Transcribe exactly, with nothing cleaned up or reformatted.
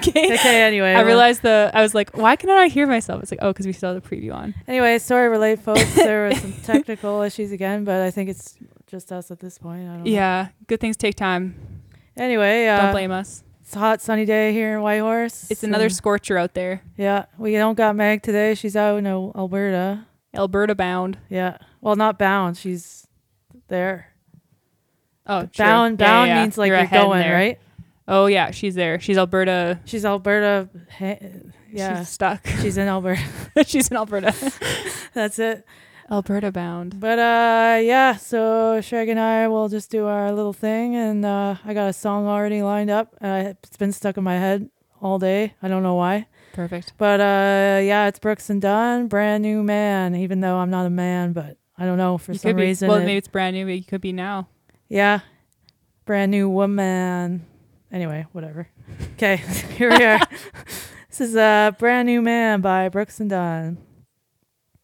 okay. Okay, anyway. I well- realized the, I was like, why can I not hear myself? It's like, oh, because we still have the preview on. Anyway, sorry we're late, folks. There were some technical issues again, but I think it's just us at this point. I don't know. Yeah. Good things take time. Anyway, uh, Don't blame us. it's a hot sunny day here in Whitehorse. It's another and- scorcher out there. Yeah, we don't got Meg today. She's out in Al- Alberta. Alberta bound. Yeah. Well, not bound. She's there. Oh, true. Bound Yeah, bound yeah, yeah. means like You're you're, ahead in going, there. right? Oh, yeah. She's there. She's Alberta. She's Alberta. Ha- yeah. She's stuck. She's in Alberta. She's in Alberta. That's it. Alberta bound. But uh yeah, so Shrek and I will just do our little thing, and uh I got a song already lined up. Uh, it's been stuck in my head all day. I don't know why. Perfect. But uh yeah, it's Brooks and Dunn, Brand New Man, even though I'm not a man, but I don't know, for You some could be. reason. Well, it- maybe it's brand new, but you could be now. yeah. Brand New Woman. Anyway, whatever. Okay, here we are. This is uh Brand New Man by Brooks and Dunn.